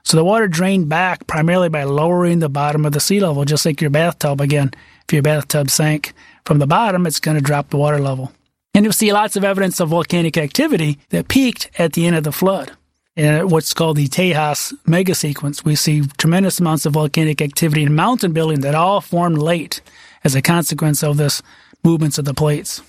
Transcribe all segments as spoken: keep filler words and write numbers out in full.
So the water drained back primarily by lowering the bottom of the sea level, just like your bathtub. Again, if your bathtub sank from the bottom, it's going to drop the water level. And you'll see lots of evidence of volcanic activity that peaked at the end of the flood. In what's called the Tejas megasequence, we see tremendous amounts of volcanic activity and mountain building that all formed late as a consequence of this movements of the plates.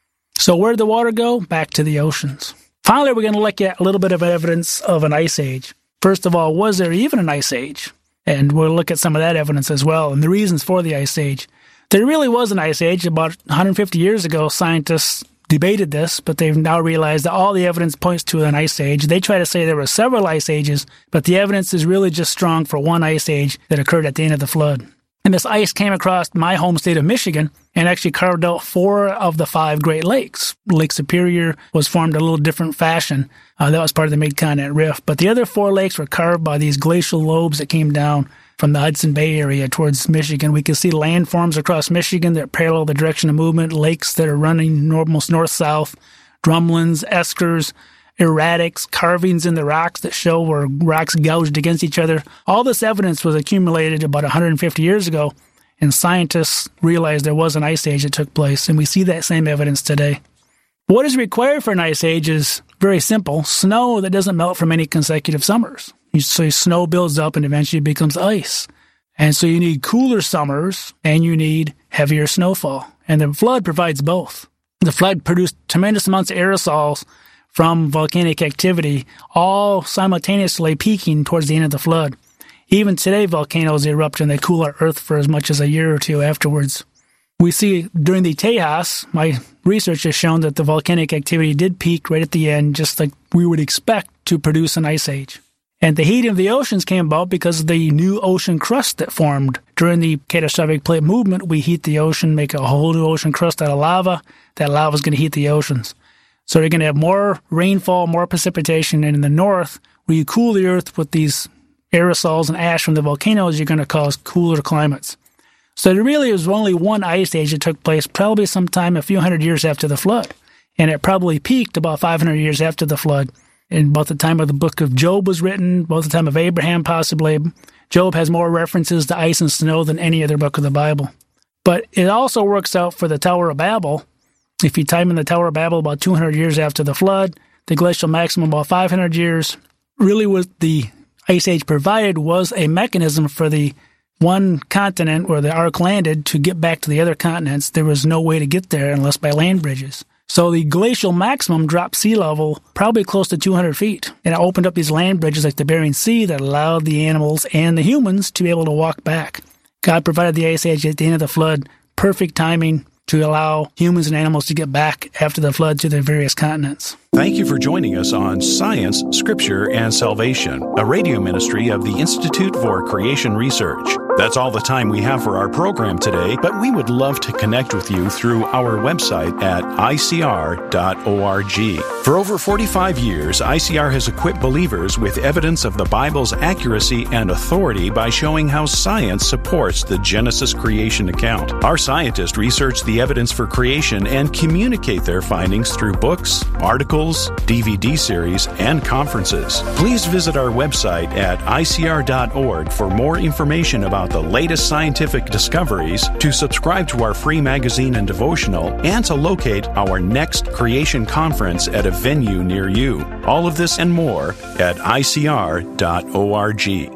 So where did the water go? Back to the oceans. Finally, we're going to look at a little bit of evidence of an ice age. First of all, was there even an ice age? And we'll look at some of that evidence as well and the reasons for the ice age. There really was an ice age. About one hundred fifty years ago, scientists debated this, but they've now realized that all the evidence points to an ice age. They try to say there were several ice ages, but the evidence is really just strong for one ice age that occurred at the end of the flood. And this ice came across my home state of Michigan and actually carved out four of the five Great Lakes. Lake Superior was formed a little different fashion. Uh, that was part of the Mid-Continent Rift. But the other four lakes were carved by these glacial lobes that came down from the Hudson Bay area towards Michigan. We can see landforms across Michigan that parallel the direction of movement, lakes that are running almost north-south, drumlins, eskers, erratics, carvings in the rocks that show where rocks gouged against each other. All this evidence was accumulated about one hundred fifty years ago, and scientists realized there was an ice age that took place, and we see that same evidence today. What is required for an ice age is very simple: snow that doesn't melt for many consecutive summers. So snow builds up and eventually becomes ice. And so you need cooler summers and you need heavier snowfall. And the flood provides both. The flood produced tremendous amounts of aerosols from volcanic activity, all simultaneously peaking towards the end of the flood. Even today, volcanoes erupt and they cool our Earth for as much as a year or two afterwards. We see during the Tejas, my research has shown that the volcanic activity did peak right at the end, just like we would expect to produce an ice age. And the heating of the oceans came about because of the new ocean crust that formed. During the catastrophic plate movement, we heat the ocean, make a whole new ocean crust out of lava. That lava is going to heat the oceans. So you're going to have more rainfall, more precipitation, and in the north, where you cool the earth with these aerosols and ash from the volcanoes, you're going to cause cooler climates. So there really was only one ice age that took place probably sometime a few hundred years after the flood. And it probably peaked about five hundred years after the flood. In about the time of the book of Job was written, about the time of Abraham possibly. Job has more references to ice and snow than any other book of the Bible. But it also works out for the Tower of Babel. If you time in the Tower of Babel about two hundred years after the flood, the glacial maximum about five hundred years, really what the ice age provided was a mechanism for the one continent where the ark landed to get back to the other continents. There was no way to get there unless by land bridges. So the glacial maximum dropped sea level probably close to two hundred feet. And it opened up these land bridges like the Bering Sea that allowed the animals and the humans to be able to walk back. God provided the ice age at the end of the flood. Perfect timing to allow humans and animals to get back after the flood to their various continents. Thank you for joining us on Science, Scripture, and Salvation, a radio ministry of the Institute for Creation Research. That's all the time we have for our program today, but we would love to connect with you through our website at I C R dot org. For over forty-five years, I C R has equipped believers with evidence of the Bible's accuracy and authority by showing how science supports the Genesis creation account. Our scientists research the evidence for creation and communicate their findings through books, articles, D V D series, and conferences. Please visit our website at I C R dot org for more information about the latest scientific discoveries, to subscribe to our free magazine and devotional, and to locate our next creation conference at a venue near you. All of this and more at I C R dot org.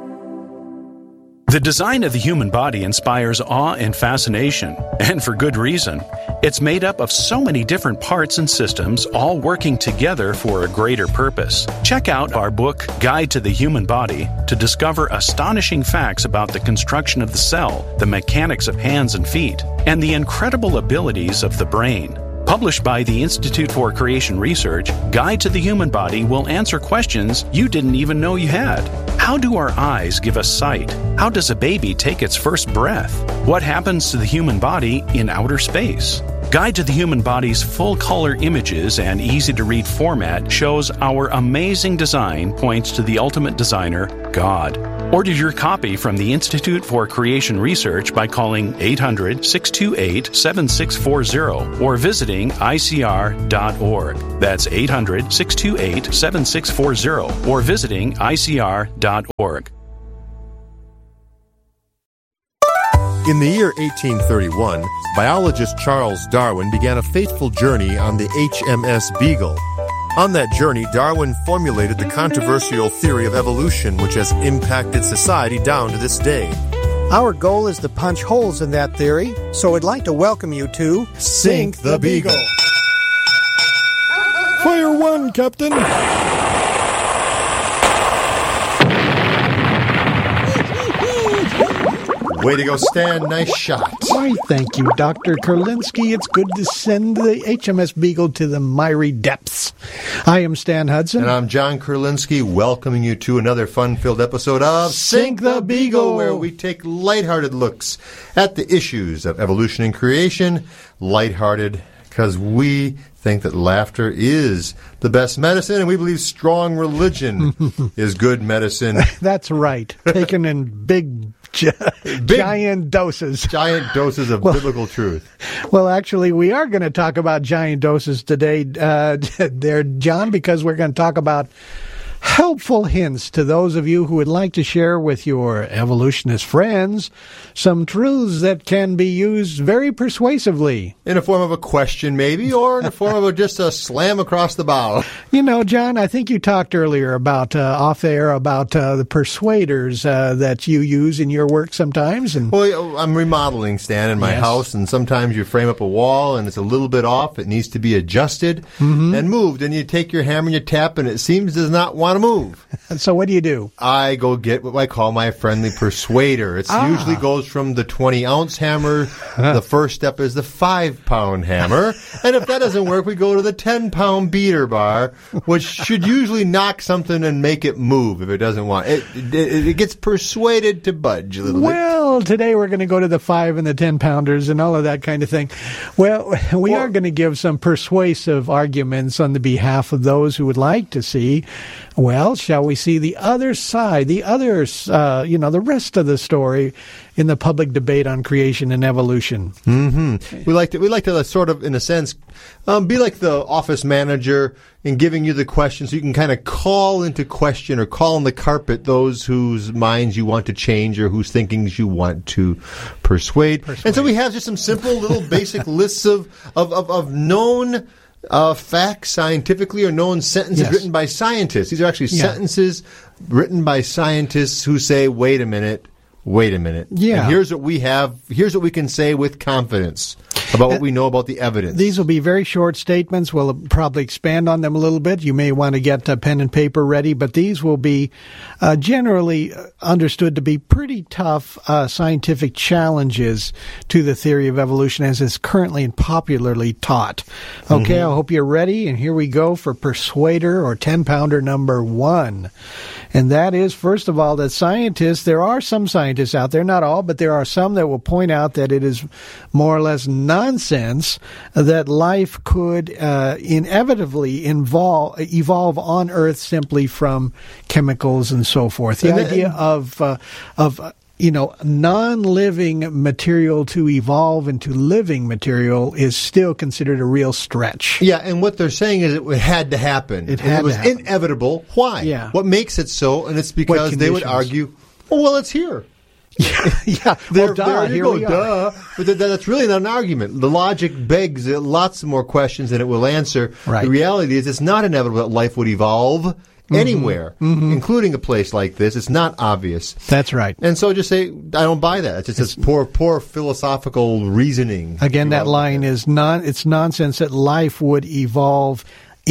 The design of the human body inspires awe and fascination, and for good reason. It's made up of so many different parts and systems, all working together for a greater purpose. Check out our book, Guide to the Human Body, to discover astonishing facts about the construction of the cell, the mechanics of hands and feet, and the incredible abilities of the brain. Published by the Institute for Creation Research, Guide to the Human Body will answer questions you didn't even know you had. How do our eyes give us sight? How does a baby take its first breath? What happens to the human body in outer space? Guide to the Human Body's full-color images and easy-to-read format shows our amazing design points to the ultimate designer, God. Order your copy from the Institute for Creation Research by calling eight hundred, six two eight, seven six four zero or visiting I C R dot org. That's eight hundred, six two eight, seven six four zero or visiting I C R dot org. In the year eighteen thirty-one, biologist Charles Darwin began a fateful journey on the H M S Beagle. On that journey, Darwin formulated the controversial theory of evolution, which has impacted society down to this day. Our goal is to punch holes in that theory, so I'd like to welcome you to Sink the Beagle. Fire one, Captain. Way to go, Stan. Nice shot. Why, thank you, Doctor Kurlinski. It's good to send the H M S Beagle to the miry depths. I am Stan Hudson. And I'm John Kurlinski, welcoming you to another fun-filled episode of Sink the Beagle, where we take lighthearted looks at the issues of evolution and creation. Lighthearted because we think that laughter is the best medicine, and we believe strong religion is good medicine. That's right. Taken in big... Gi- Big, giant doses. Giant doses of well, biblical truth. Well, actually, we are going to talk about giant doses today, uh, there, John, because we're going to talk about helpful hints to those of you who would like to share with your evolutionist friends some truths that can be used very persuasively. In a form of a question, maybe, or in the form of a, just a slam across the bow. You know, John, I think you talked earlier about, uh, off air, about uh, the persuaders uh, that you use in your work sometimes. And Well, I'm remodeling, Stan, in my yes. house, and sometimes you frame up a wall, and it's a little bit off. It needs to be adjusted mm-hmm. and moved. And you take your hammer and you tap, and it seems does not want to move. So what do you do? I go get what I call my friendly persuader. It ah. usually goes from the twenty-ounce hammer. The first step is the five-pound hammer. And if that doesn't work, we go to the ten-pound beater bar, which should usually knock something and make it move if it doesn't want it. It, it gets persuaded to budge a little well, bit. Well, today we're going to go to the five and the ten-pounders and all of that kind of thing. Well, we well, are going to give some persuasive arguments on the behalf of those who would like to see, well, shall we see the other side, the others, uh, you know, the rest of the story in the public debate on creation and evolution. Mm-hmm. We like to, we like to sort of, in a sense, um, be like the office manager in giving you the question so you can kind of call into question or call on the carpet those whose minds you want to change or whose thinkings you want to persuade. persuade. And so we have just some simple little basic lists of, of, of, of known Uh, facts scientifically or known sentences yes. written by scientists. These are actually yeah. sentences written by scientists who say, wait a minute, wait a minute. Yeah. And here's what we have, here's what we can say with confidence about what we know about the evidence. These will be very short statements. We'll probably expand on them a little bit. You may want to get a pen and paper ready, but these will be uh, generally understood to be pretty tough uh, scientific challenges to the theory of evolution as is currently and popularly taught. Okay, mm-hmm. I hope you're ready, and here we go for Persuader or ten-pounder number one. And that is, first of all, that scientists, there are some scientists out there, not all, but there are some that will point out that it is more or less nonsense that life could uh, inevitably involve, evolve on Earth simply from chemicals and so forth. The and idea and, of, uh, of uh, you know, non-living material to evolve into living material is still considered a real stretch. Yeah, and what they're saying is it had to happen. It had it was to happen. inevitable. Why? Yeah. What makes it so? And it's because they would argue, oh, well, it's here. Yeah, yeah. There, well, duh, there you here go, we duh. are. But th- that's really not an argument. The logic begs lots more questions than it will answer. Right. The reality is it's not inevitable that life would evolve mm-hmm. anywhere, mm-hmm. including a place like this. It's not obvious. That's right. And so just say, I don't buy that. It's just it's, it's poor, poor philosophical reasoning. Again, that line is non, it's nonsense that life would evolve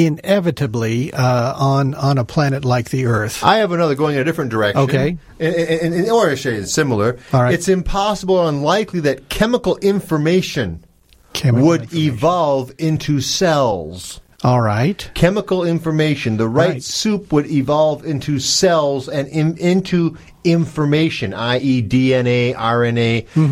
inevitably uh, on on a planet like the Earth. I have another going in a different direction. Okay. In, in, in, or I say it's similar. All right. It's impossible or unlikely that chemical information chemical would information. evolve into cells. All right. Chemical information, the right, right. soup would evolve into cells and in, into information, that is. D N A, R N A. Mm-hmm. It's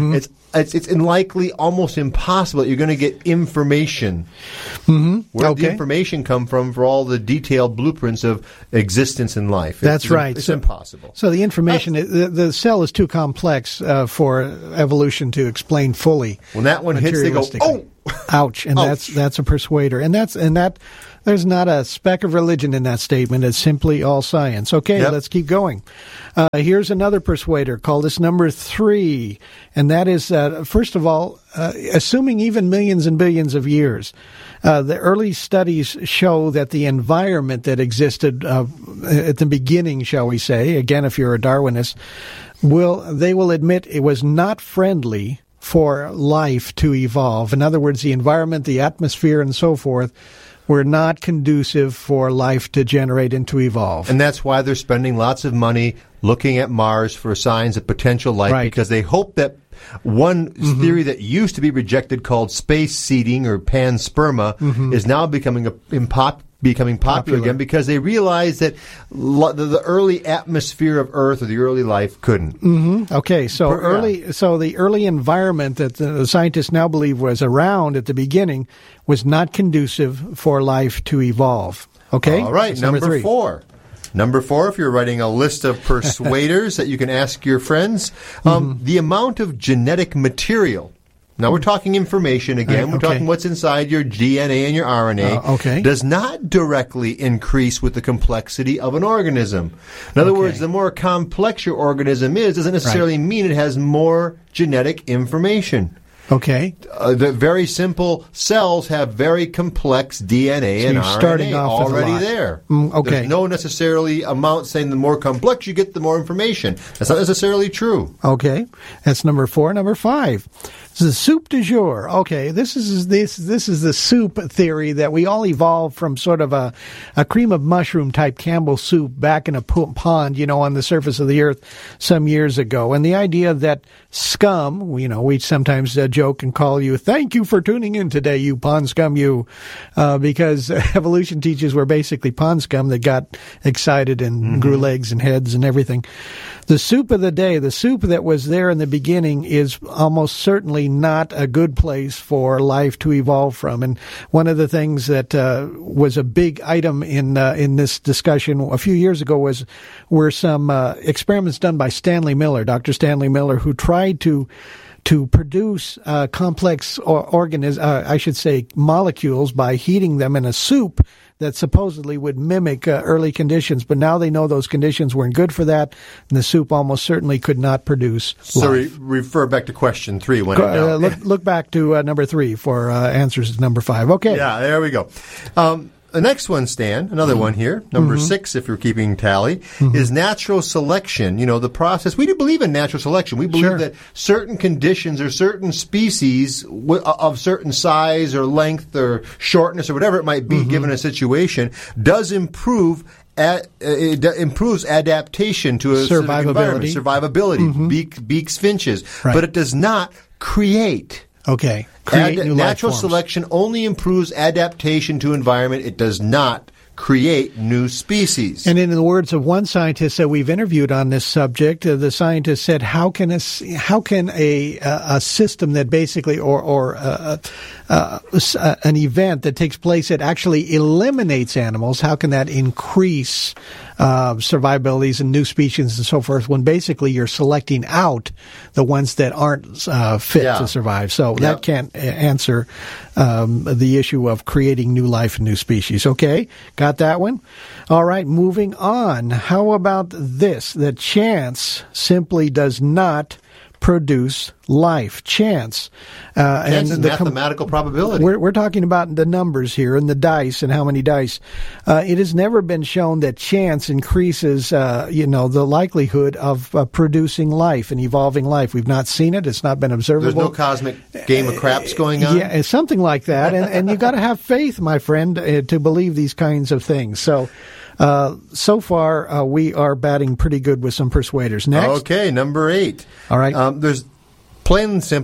it's, it's unlikely, almost impossible that you're going to get information. Mm-hmm. Where okay. did the information come from for all the detailed blueprints of existence in life? That's it's, right. It's so, impossible. So the information, the, the cell is too complex uh, for evolution to explain fully. When that one hits, they go, oh! Ouch. And Ouch. that's that's a persuader. And that's and that there's not a speck of religion in that statement. It's simply all science. Okay, yep. Let's keep going. Uh, here's another persuader. Call this number three. And that is, uh, first of all, uh, assuming even millions and billions of years, uh, the early studies show that the environment that existed uh, at the beginning, shall we say, again, if you're a Darwinist, will they will admit it was not friendly for life to evolve. In other words, the environment, the atmosphere, and so forth were not conducive for life to generate and to evolve. And that's why they're spending lots of money looking at Mars for signs of potential life, right. because they hope that one mm-hmm. theory that used to be rejected called space seeding or pansperma mm-hmm. is now becoming a, impop, becoming popular, popular again because they realize that lo- the, the early atmosphere of Earth or the early life couldn't. Mm-hmm. Okay, so Per, early, yeah. so the early environment that the, the scientists now believe was around at the beginning was not conducive for life to evolve. Okay, all right, that's number, number three. four. Number four, if you're writing a list of persuaders that you can ask your friends, um, mm-hmm. the amount of genetic material. Now, we're talking information again. Right, we're okay. talking what's inside your D N A and your R N A. Uh, okay. Does not directly increase with the complexity of an organism. In other okay. words, the more complex your organism is, doesn't necessarily right. mean it has more genetic information. Okay. Uh, the very simple cells have very complex D N A so and you're R N A starting off with a already lot. there. Mm, okay. There's no necessarily amount saying the more complex you get, the more information. That's not necessarily true. Okay. That's number four. Number five. This is soup du jour. Okay, this is this this is the soup theory that we all evolved from sort of a, a cream of mushroom type Campbell soup back in a pond, you know, on the surface of the earth some years ago. And the idea that scum, you know, we sometimes uh, joke and call you, thank you for tuning in today, you pond scum, you, uh, because evolution teaches we're basically pond scum that got excited and mm-hmm. grew legs and heads and everything. The soup of the day, the soup that was there in the beginning, is almost certainly not a good place for life to evolve from. And one of the things that uh, was a big item in uh, in this discussion a few years ago was were some uh, experiments done by Stanley Miller, Doctor Stanley Miller, who tried to to produce uh, complex or organisms, uh, I should say molecules, by heating them in a soup that supposedly would mimic uh, early conditions. But now they know those conditions weren't good for that, and the soup almost certainly could not produce So life. re- refer back to question three. When Uh, look, look back to uh, number three for uh, answers to number five. Okay. Yeah, there we go. Um, the next one, Stan, another one here, number Mm-hmm. six, if you're keeping tally, Mm-hmm. is natural selection. You know, the process. We do believe in natural selection. We believe Sure. that certain conditions or certain species w- of certain size or length or shortness or whatever it might be, Mm-hmm. given a situation, does improve At, uh, it d- improves adaptation to a specific environment, Survivability. survivability, Mm-hmm. beak, beaks, finches, Right. but it does not create. Okay. Create Ad- new natural life forms. selection only improves adaptation to environment. It does not create new species. And in the words of one scientist that we've interviewed on this subject, uh, the scientist said, "How can a how can a a, a system that basically or or uh, uh, uh, an event that takes place that actually eliminates animals, how can that increase uh, survivabilities and new species and so forth? When basically you're selecting out the ones that aren't uh, fit Yeah. to survive. So Yeah. that can't a- answer um, the issue of creating new life and new species. Okay, got that one? All right, moving on. How about this? That chance simply does not produce life. Chance. Uh, Chance is the com- mathematical probability. We're, we're talking about the numbers here and the dice and how many dice. Uh, it has never been shown that chance increases, uh, you know, the likelihood of uh, producing life and evolving life. We've not seen it. It's not been observable. There's no cosmic game of craps going on? Yeah, it's something like that. And, and you've got to have faith, my friend, uh, to believe these kinds of things. So, uh, so far, uh, we are batting pretty good with some persuaders. Next. Okay, number eight. All right. Um, there's plain and simple,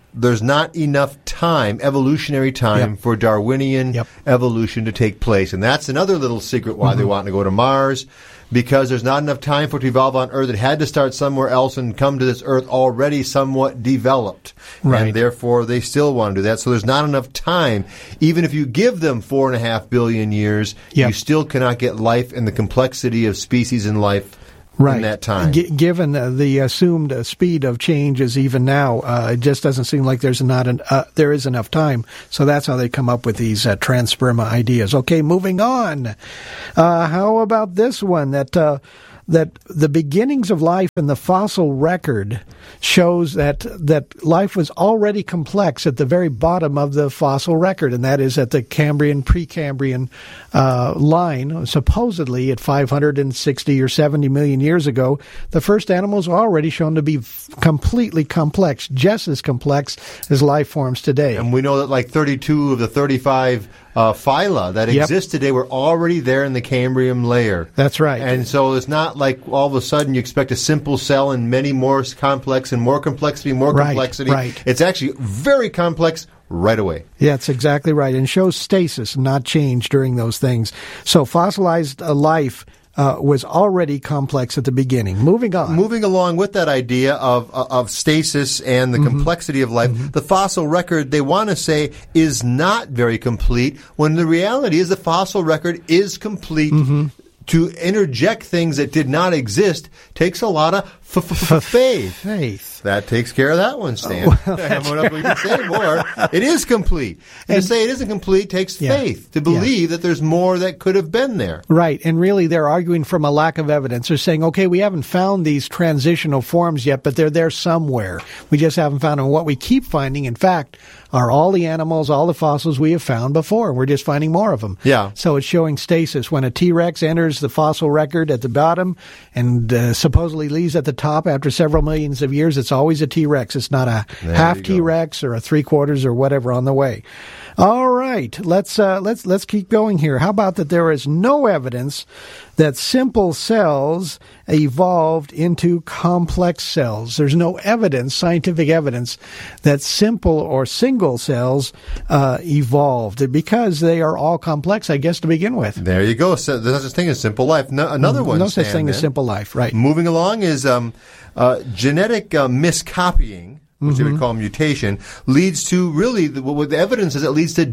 there's not enough time, evolutionary time, Yep. for Darwinian Yep. evolution to take place. And that's another little secret why they want to go to Mars, because there's not enough time for it to evolve on Earth. It had to start somewhere else and come to this Earth already somewhat developed. Right. And therefore, they still want to do that. So there's not enough time. Even if you give them four and a half billion years, Yep. you still cannot get life and the complexity of species and life Right. in that time. G- given uh, the assumed uh, speed of changes, even now, uh, it just doesn't seem like there's not an, uh, there is enough time. So that's how they come up with these uh, transperma ideas. Okay, moving on. Uh, how about this one? That uh, that the beginnings of life in the fossil record shows that that life was already complex at the very bottom of the fossil record, and that is at the Cambrian, Precambrian uh, line. Supposedly, at five hundred sixty or seventy million years ago, the first animals were already shown to be f- completely complex, just as complex as life forms today. And we know that like thirty-two of the thirty-five uh, phyla that Yep. exist today were already there in the Cambrian layer. That's right. And so it's not like all of a sudden you expect a simple cell and many more complex and more complexity, more Right, complexity. right. It's actually very complex right away. Yeah, that's exactly right. And shows stasis, not change during those things. So fossilized uh, life uh, was already complex at the beginning. Moving on. Moving along with that idea of of, of stasis and the Mm-hmm. complexity of life, the fossil record, they want to say, is not very complete, when the reality is the fossil record is complete. Mm-hmm. To interject things that did not exist takes a lot of f- f- f- faith. Faith. That takes care of that one, Stan. Oh, I have enough we can say more. It is complete. And, And- to say it isn't complete takes Yeah. faith. To believe that there's more that could have been there. Right, and really they're arguing from a lack of evidence. They're saying, okay, we haven't found these transitional forms yet, but they're there somewhere. We just haven't found them. What we keep finding, in fact, are all the animals, all the fossils we have found before. We're just finding more of them. Yeah. So it's showing stasis. When a T-Rex enters the fossil record at the bottom and uh, supposedly leaves at the top after several millions of years, it's always a T-Rex. It's not a There half you go. T-Rex or a three-quarters or whatever on the way. All right, let's uh, let's let's keep going here. How about that there is no evidence that simple cells evolved into complex cells? There's no evidence, scientific evidence, that simple or single cells uh, evolved because they are all complex, I guess, to begin with. There you go. So there's such thing as simple life. No, another one. No such Stan, thing as then. simple life, right? Moving along is um, uh, genetic uh, miscopying, which they would call mutation, leads to really, the, what the evidence is, it leads to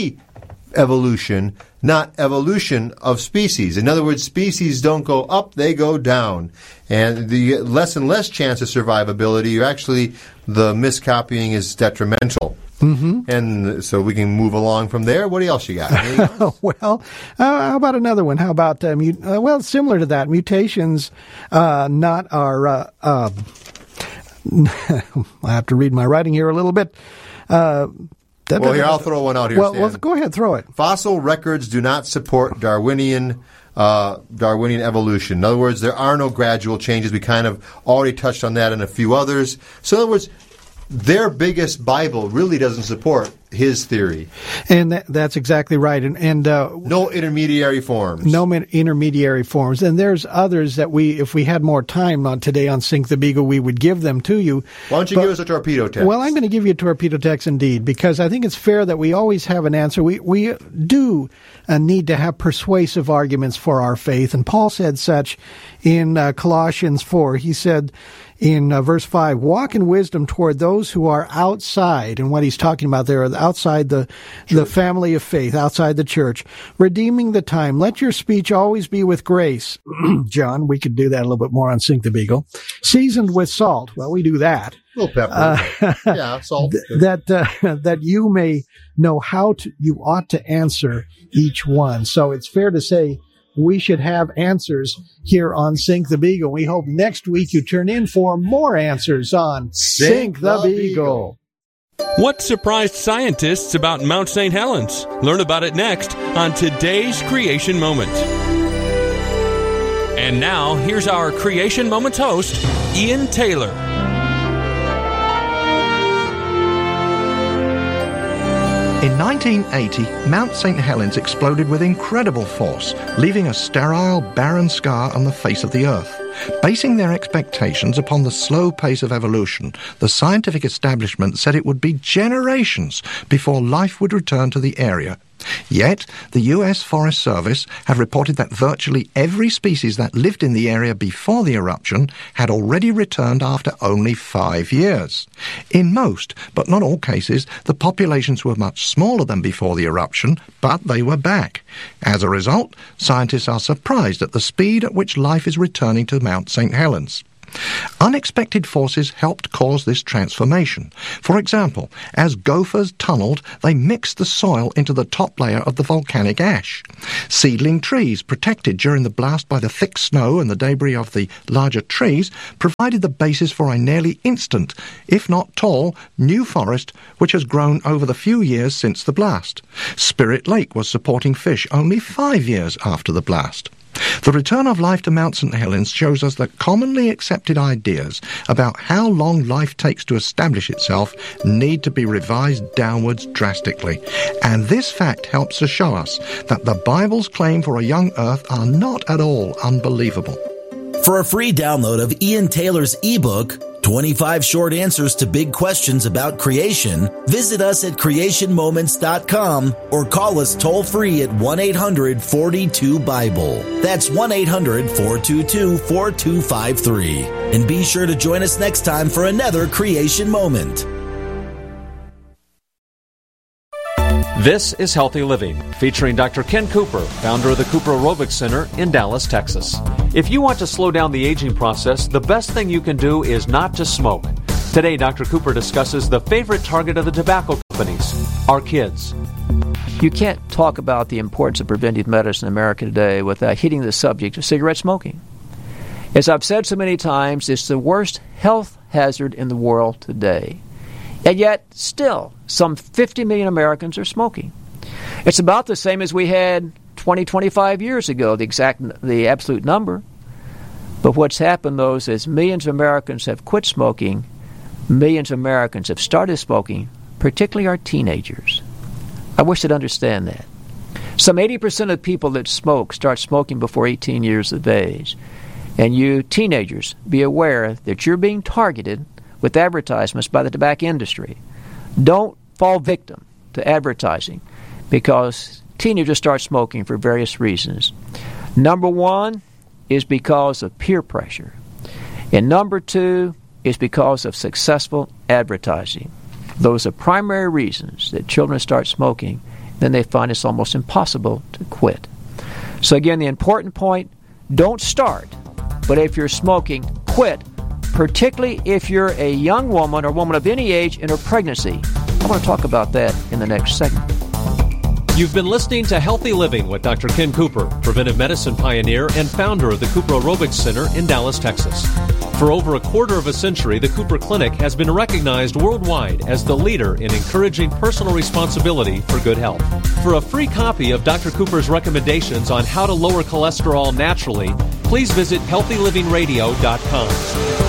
de-evolution, not evolution of species. In other words, species don't go up, they go down. And the less and less chance of survivability, you actually, the miscopying is detrimental. Mm-hmm. And so we can move along from there. What else you got? Anything else? Well, uh, how about another one? How about, uh, mut- uh, well, similar to that, mutations uh, not are, uh, uh, I have to read my writing here a little bit. Uh, Well, here, I'll throw one out here, Well, Stan. well, go ahead, throw it. Fossil records do not support Darwinian uh, Darwinian evolution. In other words, there are no gradual changes. We kind of already touched on that and a few others. So in other words, their biggest Bible really doesn't support his theory. And that, that's exactly right. And, and uh, No intermediary forms. no min- intermediary forms. And there's others that we, if we had more time on today on Sink the Beagle, we would give them to you. Why don't you But- give us a torpedo text? Well, I'm going to give you a torpedo text indeed, because I think it's fair that we always have an answer. We we do uh, need to have persuasive arguments for our faith. And Paul said such in uh, Colossians four. He said in uh, verse five, walk in wisdom toward those who are outside. And what he's talking about there, outside the, the family of faith, outside the church, redeeming the time. Let your speech always be with grace. John, we could do that a little bit more on Sink the Beagle. Seasoned with salt. Well, we do that. a little pepper. yeah, salt. that uh, that you may know how to you ought to answer each one. So it's fair to say we should have answers here on Sink the Beagle. We hope next week you turn in for more answers on Sink, Sink the, the Beagle. What surprised scientists about Mount Saint Helens? Learn about it next on today's Creation Moment. And now, here's our Creation Moments host, Ian Taylor. In nineteen eighty, Mount Saint Helens exploded with incredible force, leaving a sterile, barren scar on the face of the Earth. Basing their expectations upon the slow pace of evolution, the scientific establishment said it would be generations before life would return to the area. Yet, the U S Forest Service have reported that virtually every species that lived in the area before the eruption had already returned after only five years. In most, but not all cases, the populations were much smaller than before the eruption, but they were back. As a result, scientists are surprised at the speed at which life is returning to Mount Saint Helens. Unexpected forces helped cause this transformation. For example, as gophers tunneled, they mixed the soil into the top layer of the volcanic ash. Seedling trees, protected during the blast by the thick snow and the debris of the larger trees, provided the basis for a nearly instant, if not tall, new forest which has grown over the few years since the blast. Spirit Lake was supporting fish only five years after the blast. The return of life to Mount Saint Helens shows us that commonly accepted ideas about how long life takes to establish itself need to be revised downwards drastically. And this fact helps to show us that the Bible's claim for a young earth are not at all unbelievable. For a free download of Ian Taylor's ebook, twenty-five Short Answers to Big Questions About Creation, visit us at creation moments dot com or call us toll-free at one eight hundred four two Bible. That's one eight hundred four two two four two five three. And be sure to join us next time for another Creation Moment. This is Healthy Living, featuring Doctor Ken Cooper, founder of the Cooper Aerobics Center in Dallas, Texas. If you want to slow down the aging process, the best thing you can do is not to smoke. Today, Doctor Cooper discusses the favorite target of the tobacco companies, our kids. You can't talk about the importance of preventive medicine in America today without hitting the subject of cigarette smoking. As I've said so many times, it's the worst health hazard in the world today. And yet, still, some fifty million Americans are smoking. It's about the same as we had twenty, twenty-five years ago, the exact, the absolute number. But what's happened, though, is as millions of Americans have quit smoking, millions of Americans have started smoking, particularly our teenagers. I wish they'd understand that. Some eighty percent of people that smoke start smoking before eighteen years of age. And you teenagers, be aware that you're being targeted with advertisements by the tobacco industry. Don't fall victim to advertising because teenagers start smoking for various reasons. Number one is because of peer pressure. And number two is because of successful advertising. Those are primary reasons that children start smoking. Then they find it's almost impossible to quit. So again, the important point, don't start. But if you're smoking, quit. Particularly if you're a young woman or woman of any age in her pregnancy. I want to talk about that in the next segment. You've been listening to Healthy Living with Doctor Ken Cooper, preventive medicine pioneer and founder of the Cooper Aerobics Center in Dallas, Texas. For over a quarter of a century, the Cooper Clinic has been recognized worldwide as the leader in encouraging personal responsibility for good health. For a free copy of Doctor Cooper's recommendations on how to lower cholesterol naturally, please visit healthy living radio dot com.